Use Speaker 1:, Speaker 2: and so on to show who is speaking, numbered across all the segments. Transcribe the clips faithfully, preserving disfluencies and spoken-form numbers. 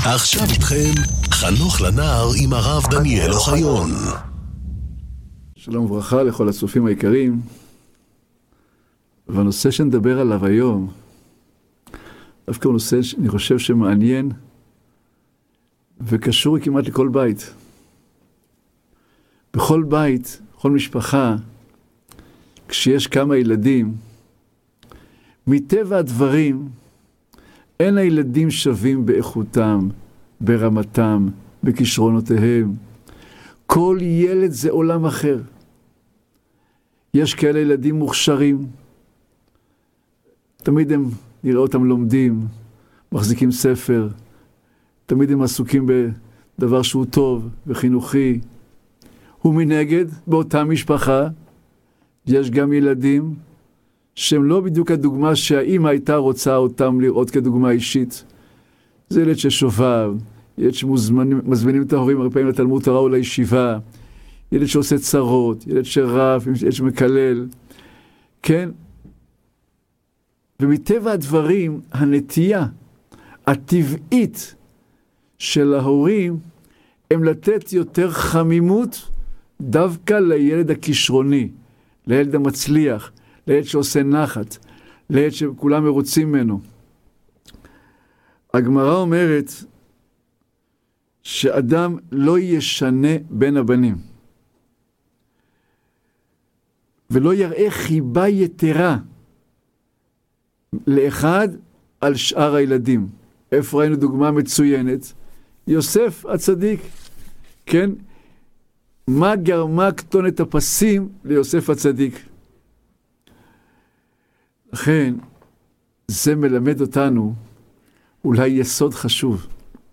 Speaker 1: עכשיו איתכם חנוך לנער עם הרב דניאל אוחיון.
Speaker 2: שלום וברכה לכל הצופים היקרים. והנושא שנדבר עליו היום, דווקא הוא נושא שאני חושב שמעניין וקשור כמעט לכל בית. בכל בית, בכל משפחה, כשיש כמה ילדים, מטבע הדברים, אין הילדים שווים באיכותם, ברמתם, בכישרונותיהם. כל ילד זה עולם אחר. יש כאלה ילדים מוכשרים, תמיד הם, נראה אותם לומדים, מחזיקים ספר, תמיד הם עסוקים בדבר שהוא טוב וחינוכי. ומנגד, באותה משפחה, יש גם ילדים שהם לא בדיוק הדוגמה שהאמא הייתה רוצה אותם לראות כדוגמה אישית. זה ילד ששובב, ילד שמזמינים את ההורים הרבה פעמים לתלמוד תורה או לישיבה, ילד שעושה צרות, ילד שרב, ילד שמקלל. כן? ומטבע הדברים, הנטייה הטבעית של ההורים הם לתת יותר חמימות דווקא לילד הכישרוני, לילד המצליח, לילד שעושה נחת, לילד שכולם מרוצים ממנו. הגמרא אומרת שאדם לא ישנה בין הבנים, ולא יראה חיבה יתרה לאחד על שאר הילדים. איפה ראינו דוגמה מצוינת? יוסף הצדיק, כן? מה גרמה כתונת הפסים ליוסף הצדיק? לכן, זה מלמד אותנו אולי יסוד חשוב.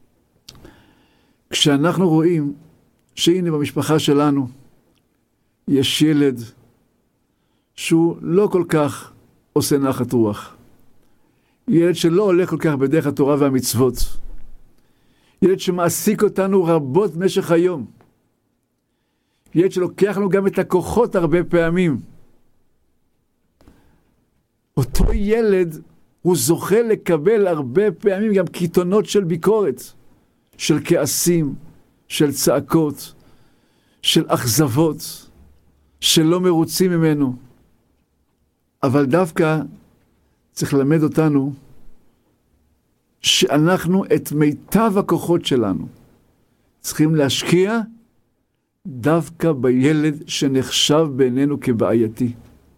Speaker 2: כשאנחנו רואים שהנה במשפחה שלנו יש ילד שהוא לא כל כך עושה נחת רוח, ילד שלא הולך כל כך בדרך התורה והמצוות, ילד שמעסיק אותנו רבות במשך היום, ילד שלוקח לנו גם את הכוחות הרבה פעמים. אותו ילד הוא זוכה לקבל הרבה פעמים גם קיתונות של ביקורת, של כעסים, של צעקות, של אכזבות, שלא מרוצים ממנו. אבל דווקא צריך ללמד אותנו שאנחנו את מיטב הכוחות שלנו צריכים להשקיע דווקא בילד שנחשב בעינינו כבעייתי.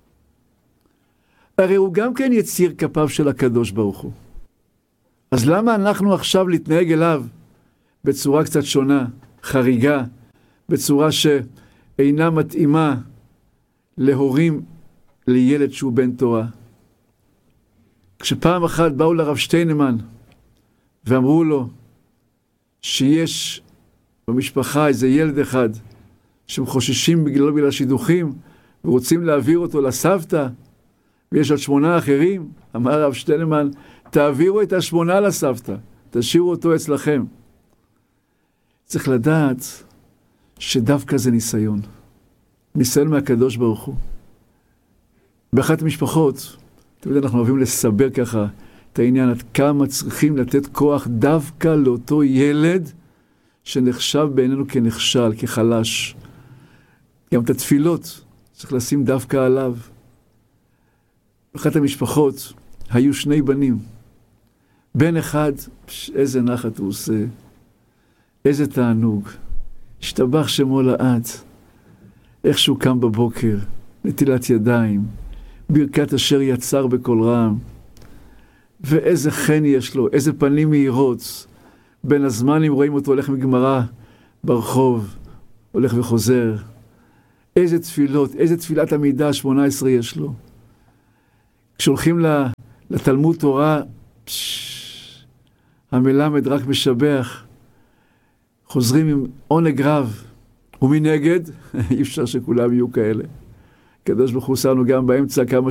Speaker 2: הרי הוא גם כן יציר כפיו של הקדוש ברוך הוא. אז למה אנחנו עכשיו להתנהג אליו בצורה קצת שונה, חריגה, בצורה שאינה מתאימה להורים לילד שהוא בן תורה? כשפעם אחת באו לרב שטיינמן ואמרו לו שיש במשפחה איזה ילד אחד שהם חוששים בגללו בגלל שידוכים ורוצים להעביר אותו לסבתא, ויש עוד שמונה אחרים, אמר הרב שטיינמן, תעבירו את השמונה לסבתא, תשאירו אותו אצלכם. צריך לדעת שדווקא זה ניסיון, ניסיון מהקדוש ברוך הוא. באחת המשפחות, אתם יודעים, אנחנו אוהבים לסבר ככה את העניין, עד כמה צריכים לתת כוח דווקא לאותו ילד שנחשב בעינינו כנכשל, כחלש. גם את התפילות צריך לשים דווקא עליו. באחת המשפחות היו שני בנים. בן אחד, פש, איזה נחת הוא עושה, איזה תענוג, השתבח שמו לעד, איך שהוא קם בבוקר, נטילת ידיים, ברכת אשר יצר בכל רם, ואיזה חן יש לו, איזה פנים מהירות. בין הזמנים רואים אותו הולך מגמרא ברחוב, הולך וחוזר. איזה תפילות, איזה תפילת עמידה שמונה עשרה יש לו. כשהולכים לתלמוד תורה, פש, המלמד רק משבח, חוזרים עם עונג רב, ומנגד, אי אפשר שכולם יהיו כאלה. הקדוש ברוך הוא שמנו גם באמצע כמה